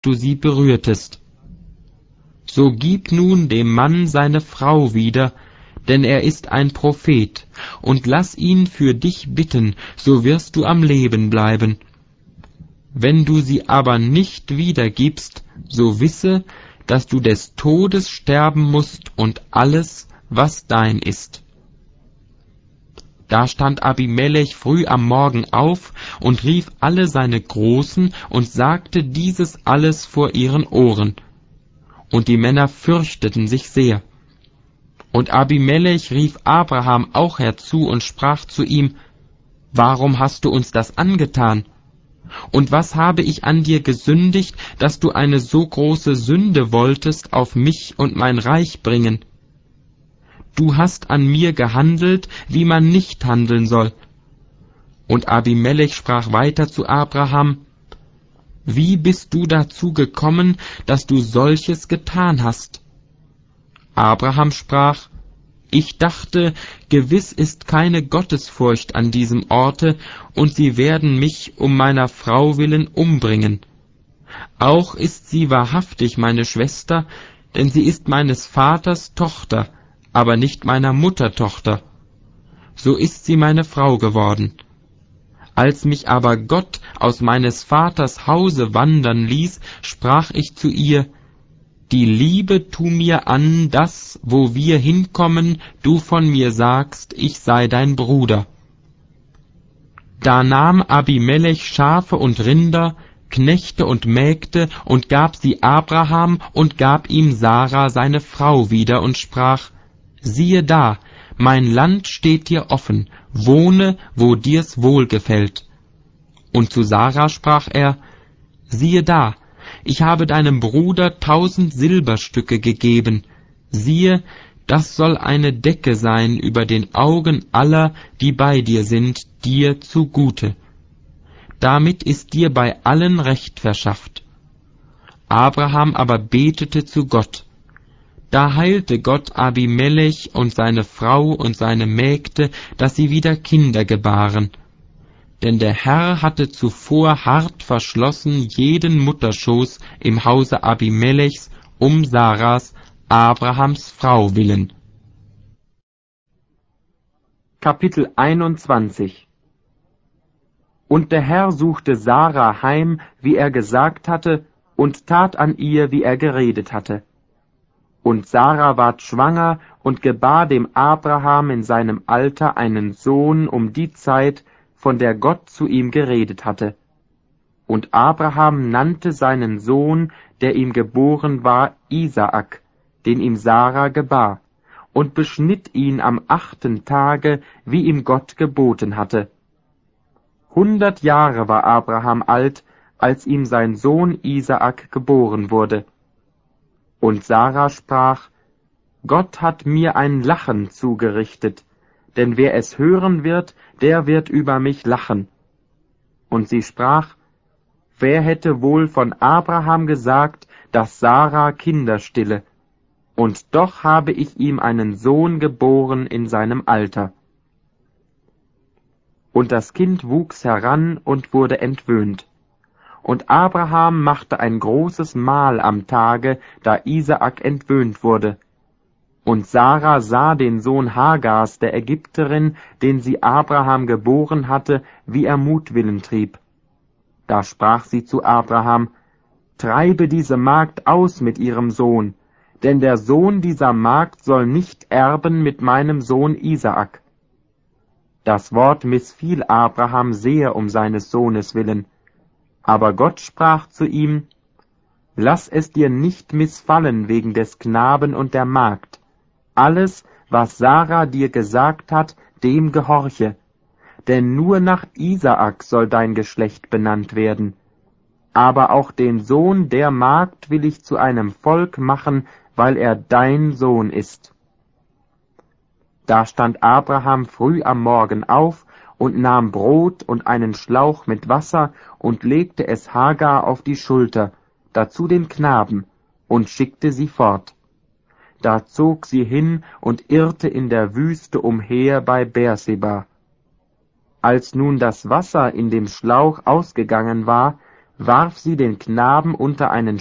du sie berührtest. So gib nun dem Mann seine Frau wieder, denn er ist ein Prophet, und lass ihn für dich bitten, so wirst du am Leben bleiben. Wenn du sie aber nicht wiedergibst, so wisse, dass du des Todes sterben musst und alles, was dein ist. Da stand Abimelech früh am Morgen auf und rief alle seine Großen und sagte dieses alles vor ihren Ohren. Und die Männer fürchteten sich sehr. Und Abimelech rief Abraham auch herzu und sprach zu ihm: Warum hast du uns das angetan? Und was habe ich an dir gesündigt, dass du eine so große Sünde wolltest auf mich und mein Reich bringen? Du hast an mir gehandelt, wie man nicht handeln soll. Und Abimelech sprach weiter zu Abraham: Wie bist du dazu gekommen, dass du solches getan hast? Abraham sprach: Ich dachte, gewiss ist keine Gottesfurcht an diesem Orte, und sie werden mich um meiner Frau willen umbringen. Auch ist sie wahrhaftig meine Schwester, denn sie ist meines Vaters Tochter, aber nicht meiner Mutter Tochter. So ist sie meine Frau geworden. Als mich aber Gott aus meines Vaters Hause wandern ließ, sprach ich zu ihr: Die Liebe tu mir an, dass, wo wir hinkommen, du von mir sagst, ich sei dein Bruder. Da nahm Abimelech Schafe und Rinder, Knechte und Mägde und gab sie Abraham und gab ihm Sarah seine Frau wieder und sprach: Siehe da, mein Land steht dir offen, wohne, wo dir's wohlgefällt. Und zu Sarah sprach er: Siehe da, ich habe deinem Bruder 1000 Silberstücke gegeben. Siehe, das soll eine Decke sein über den Augen aller, die bei dir sind, dir zugute. Damit ist dir bei allen Recht verschafft. Abraham aber betete zu Gott. Da heilte Gott Abimelech und seine Frau und seine Mägde, dass sie wieder Kinder gebaren. Denn der Herr hatte zuvor hart verschlossen jeden Mutterschoß im Hause Abimelechs um Sarahs, Abrahams Frau willen. Kapitel 21. Und der Herr suchte Sarah heim, wie er gesagt hatte, und tat an ihr, wie er geredet hatte. Und Sarah ward schwanger und gebar dem Abraham in seinem Alter einen Sohn um die Zeit, von der Gott zu ihm geredet hatte. Und Abraham nannte seinen Sohn, der ihm geboren war, Isaak, den ihm Sarah gebar, und beschnitt ihn am 8. Tage, wie ihm Gott geboten hatte. 100 Jahre war Abraham alt, als ihm sein Sohn Isaak geboren wurde. Und Sarah sprach: Gott hat mir ein Lachen zugerichtet, denn wer es hören wird, der wird über mich lachen. Und sie sprach: Wer hätte wohl von Abraham gesagt, dass Sarah Kinder stille? Und doch habe ich ihm einen Sohn geboren in seinem Alter. Und das Kind wuchs heran und wurde entwöhnt. Und Abraham machte ein großes Mahl am Tage, da Isaak entwöhnt wurde. Und Sarah sah den Sohn Hagars, der Ägypterin, den sie Abraham geboren hatte, wie er Mutwillen trieb. Da sprach sie zu Abraham: Treibe diese Magd aus mit ihrem Sohn, denn der Sohn dieser Magd soll nicht erben mit meinem Sohn Isaak. Das Wort missfiel Abraham sehr um seines Sohnes willen. Aber Gott sprach zu ihm: Lass es dir nicht missfallen wegen des Knaben und der Magd. Alles, was Sarah dir gesagt hat, dem gehorche. Denn nur nach Isaak soll dein Geschlecht benannt werden. Aber auch den Sohn der Magd will ich zu einem Volk machen, weil er dein Sohn ist. Da stand Abraham früh am Morgen auf und nahm Brot und einen Schlauch mit Wasser und legte es Hagar auf die Schulter, dazu den Knaben, und schickte sie fort. Da zog sie hin und irrte in der Wüste umher bei Beerseba. Als nun das Wasser in dem Schlauch ausgegangen war, warf sie den Knaben unter einen